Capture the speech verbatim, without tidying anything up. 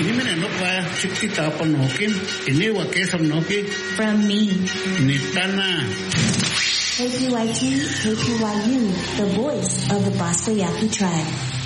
Inimene no pa chikti tapa nokin. Iniwa kesam noki. From me. Nitana. K P Y T, K P Y U, the voice of the Bosco Yaqui tribe.